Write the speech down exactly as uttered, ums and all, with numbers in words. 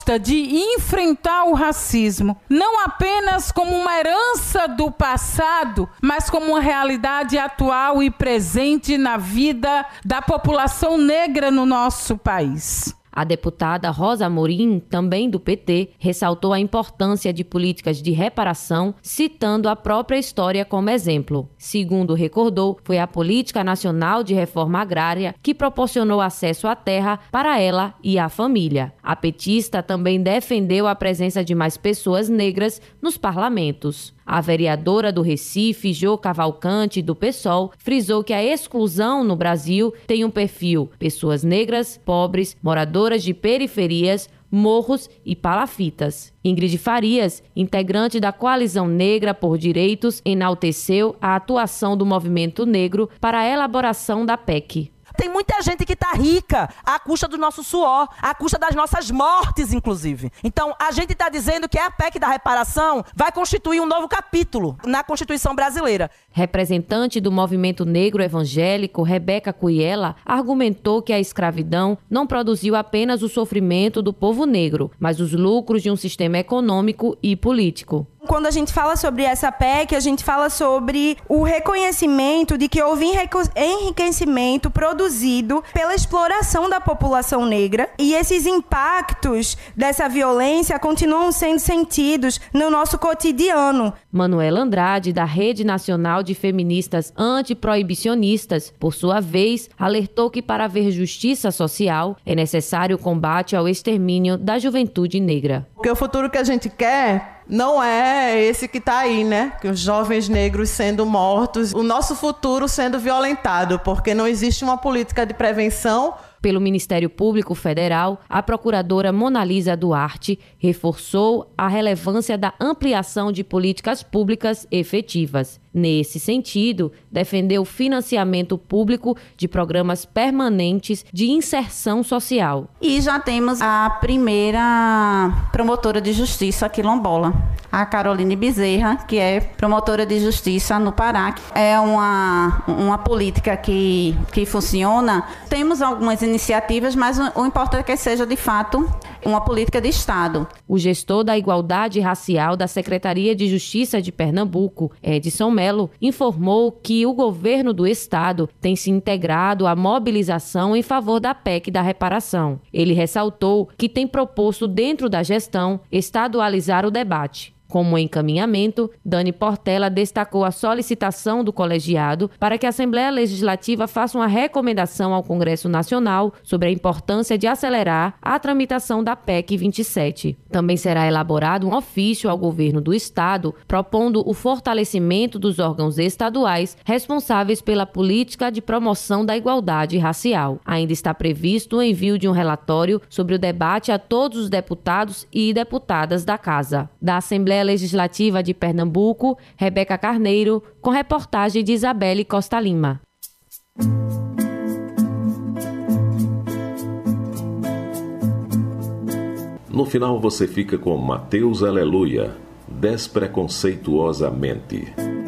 de enfrentar o racismo, não apenas como uma herança do passado, mas como uma realidade atual e presente na vida da população negra no nosso país. A deputada Rosa Amorim, também do P T, ressaltou a importância de políticas de reparação, citando a própria história como exemplo. Segundo recordou, foi a Política Nacional de Reforma Agrária que proporcionou acesso à terra para ela e a família. A petista também defendeu a presença de mais pessoas negras nos parlamentos. A vereadora do Recife, Jo Cavalcante, do PSOL, frisou que a exclusão no Brasil tem um perfil: pessoas negras, pobres, moradoras de periferias, morros e palafitas. Ingrid Farias, integrante da Coalizão Negra por Direitos, enalteceu a atuação do movimento negro para a elaboração da P E C. Tem muita gente que está rica à custa do nosso suor, à custa das nossas mortes, inclusive. Então, a gente está dizendo que a P E C da reparação vai constituir um novo capítulo na Constituição brasileira. Representante do movimento negro evangélico, Rebeca Cuyela, argumentou que a escravidão não produziu apenas o sofrimento do povo negro, mas os lucros de um sistema econômico e político. Quando a gente fala sobre essa P E C, a gente fala sobre o reconhecimento de que houve enriquecimento produzido pela exploração da população negra, e esses impactos dessa violência continuam sendo sentidos no nosso cotidiano. Manuela Andrade, da Rede Nacional de Feministas Antiproibicionistas, por sua vez, alertou que para haver justiça social é necessário o combate ao extermínio da juventude negra. Porque o futuro que a gente quer não é esse que está aí, né? Que os jovens negros sendo mortos, o nosso futuro sendo violentado, porque não existe uma política de prevenção. Pelo Ministério Público Federal, a procuradora Monalisa Duarte reforçou a relevância da ampliação de políticas públicas efetivas. Nesse sentido, defendeu o financiamento público de programas permanentes de inserção social. E já temos a primeira promotora de justiça quilombola, a Caroline Bezerra, que é promotora de justiça no Pará. É uma, uma política que, que funciona. Temos algumas iniciativas, mas o, o importante é que seja, de fato, uma política de Estado. O gestor da Igualdade Racial da Secretaria de Justiça de Pernambuco, Edson Melo, informou que o governo do estado tem se integrado à mobilização em favor da P E C da reparação. Ele ressaltou que tem proposto, dentro da gestão, estadualizar o debate. Como encaminhamento, Dani Portela destacou a solicitação do colegiado para que a Assembleia Legislativa faça uma recomendação ao Congresso Nacional sobre a importância de acelerar a tramitação da P E C vinte e sete. Também será elaborado um ofício ao governo do Estado propondo o fortalecimento dos órgãos estaduais responsáveis pela política de promoção da igualdade racial. Ainda está previsto o envio de um relatório sobre o debate a todos os deputados e deputadas da Casa. Da Assembleia Legislativa de Pernambuco, Rebeca Carneiro, com reportagem de Isabelle Costa Lima. No final você fica com Mateus Aleluia, despreconceituosamente.